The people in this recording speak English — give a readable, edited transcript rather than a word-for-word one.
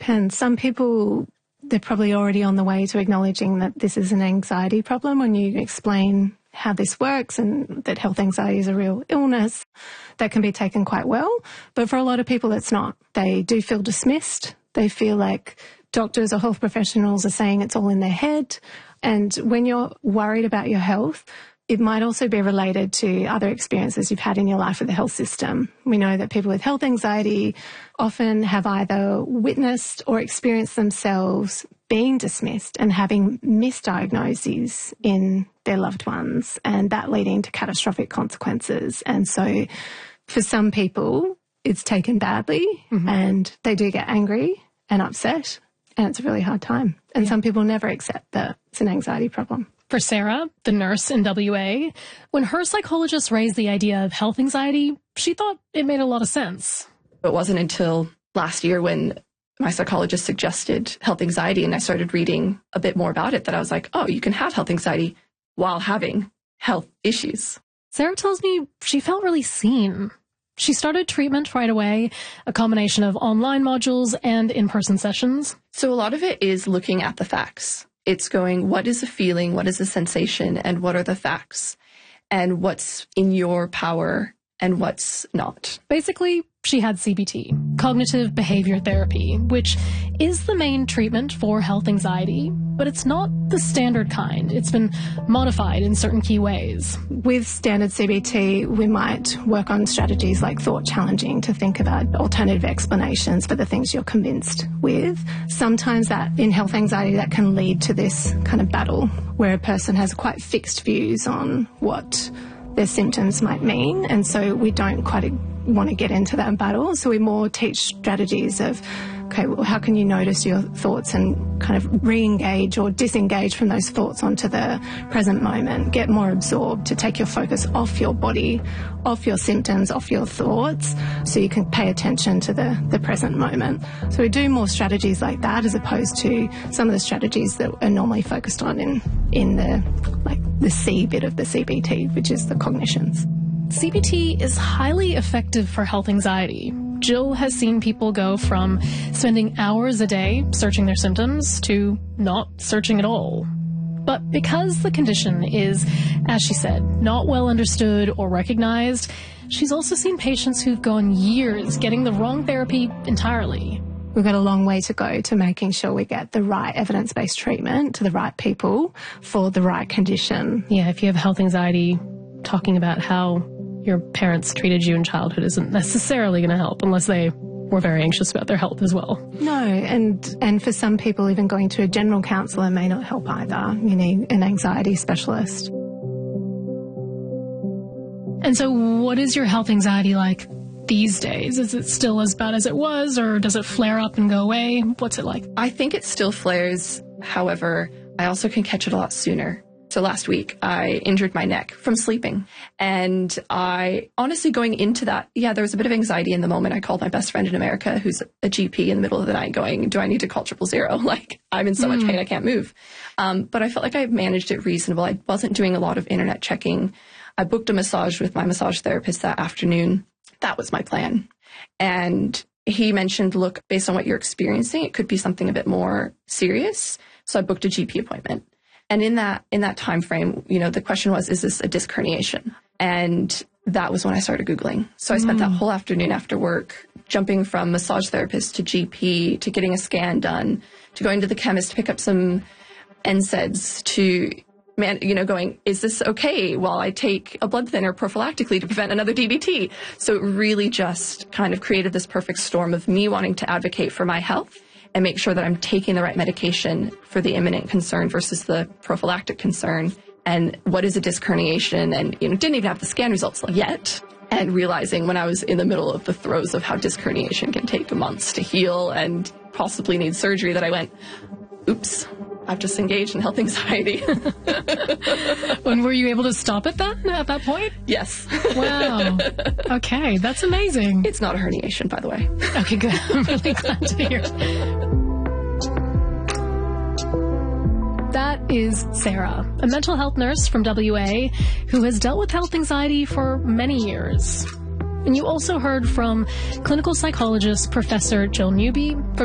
depends. Some people, they're probably already on the way to acknowledging that this is an anxiety problem when you explain how this works and that health anxiety is a real illness. That can be taken quite well. But for a lot of people, it's not. They do feel dismissed. They feel like doctors or health professionals are saying it's all in their head. And when you're worried about your health, it might also be related to other experiences you've had in your life with the health system. We know that people with health anxiety often have either witnessed or experienced themselves being dismissed and having misdiagnoses in their loved ones, and that leading to catastrophic consequences. And so for some people, it's taken badly and they do get angry and upset, and it's a really hard time. And some people never accept that it's an anxiety problem. For Sarah, the nurse in WA, when her psychologist raised the idea of health anxiety, she thought it made a lot of sense. It wasn't until last year when my psychologist suggested health anxiety and I started reading a bit more about it that I was like, oh, you can have health anxiety while having health issues. Sarah tells me she felt really seen. She started treatment right away, a combination of online modules and in-person sessions. So a lot of it is looking at the facts. It's going, what is a feeling, what is a sensation, and what are the facts, and what's in your power and what's not. Basically, she had CBT, cognitive behavior therapy, which is the main treatment for health anxiety, but it's not the standard kind. It's been modified in certain key ways. With standard CBT, we might work on strategies like thought challenging to think about alternative explanations for the things you're convinced with. Sometimes that in health anxiety, that can lead to this kind of battle where a person has quite fixed views on what their symptoms might mean, and so we don't quite want to get into that battle. So we more teach strategies of, okay, well, how can you notice your thoughts and kind of re-engage or disengage from those thoughts onto the present moment, get more absorbed to take your focus off your body, off your symptoms, off your thoughts, so you can pay attention to the present moment. So we do more strategies like that as opposed to some of the strategies that are normally focused on in the C bit of the CBT, which is the cognitions. CBT is highly effective for health anxiety. Jill has seen people go from spending hours a day searching their symptoms to not searching at all. But because the condition is, as she said, not well understood or recognized, she's also seen patients who've gone years getting the wrong therapy entirely. We've got a long way to go to making sure we get the right evidence-based treatment to the right people for the right condition. Yeah, if you have health anxiety, talking about how your parents treated you in childhood isn't necessarily going to help unless they were very anxious about their health as well. No, and for some people, even going to a general counsellor may not help either. You need an anxiety specialist. And so what is your health anxiety like these days? Is it still as bad as it was, or does it flare up and go away? What's it like? I think it still flares. However, I also can catch it a lot sooner. So last week, I injured my neck from sleeping. And I honestly, going into that, there was a bit of anxiety in the moment. I called my best friend in America, who's a GP, in the middle of the night going, do I need to call 000? Like, I'm in so much pain, I can't move. But I felt like I managed it reasonable. I wasn't doing a lot of internet checking. I booked a massage with my massage therapist that afternoon. That was my plan. And he mentioned, look, based on what you're experiencing, it could be something a bit more serious. So I booked a GP appointment. And in that time frame, the question was, is this a disc herniation? And that was when I started Googling. So I spent that whole afternoon after work jumping from massage therapist to GP to getting a scan done, to going to the chemist to pick up some NSAIDs, to going, is this okay while I take a blood thinner prophylactically to prevent another DVT? So it really just kind of created this perfect storm of me wanting to advocate for my health and make sure that I'm taking the right medication for the imminent concern versus the prophylactic concern. And what is a disc herniation? And, didn't even have the scan results yet. And realizing when I was in the middle of the throes of how disc herniation can take months to heal and possibly need surgery, that I went, oops, I've just engaged in health anxiety. When were you able to stop it then, at that point? Yes. Wow. Okay, that's amazing. It's not a herniation, by the way. Okay, good. I'm really glad to hear. That is Sarah, a mental health nurse from WA who has dealt with health anxiety for many years. And you also heard from clinical psychologist Professor Jill Newby from